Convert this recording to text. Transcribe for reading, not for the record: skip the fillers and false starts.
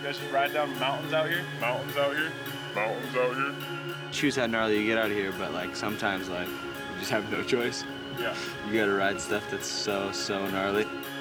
guys just ride down mountains out here? Mountains out here? Mountains out here? Choose how gnarly you get out of here, but like sometimes like you just have no choice. Yeah. You gotta ride stuff that's so gnarly.